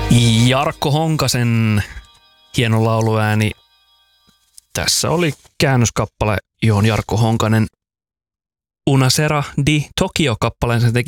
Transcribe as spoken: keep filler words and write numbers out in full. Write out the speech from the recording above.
Jarkko Honkasen hieno lauluääni. Tässä oli käännöskappale, johon Jarkko Honkanen Una Sera di Tokio -kappaleen sen teki